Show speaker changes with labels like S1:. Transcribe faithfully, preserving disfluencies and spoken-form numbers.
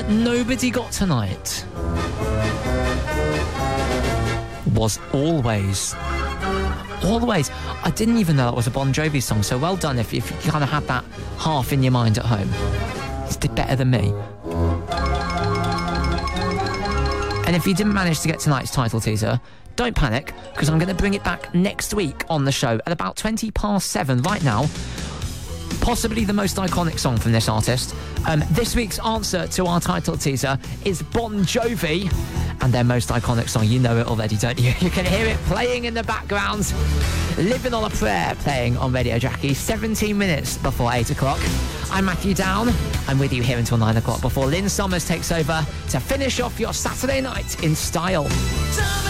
S1: nobody got tonight was Always. Always. I didn't even know that was a Bon Jovi song, so well done if, if you kind of had that half in your mind at home. You did better than me. And if you didn't manage to get tonight's title teaser, don't panic, because I'm going to bring it back next week on the show at about twenty past seven right now. Possibly the most iconic song from this artist. Um, this week's answer to our title teaser is Bon Jovi and their most iconic song. You know it already, don't you? You can hear it playing in the background. Living on a Prayer playing on Radio Jackie, seventeen minutes before eight o'clock. I'm Matthew Down. I'm with you here until nine o'clock before Lynn Summers takes over to finish off your Saturday night in style.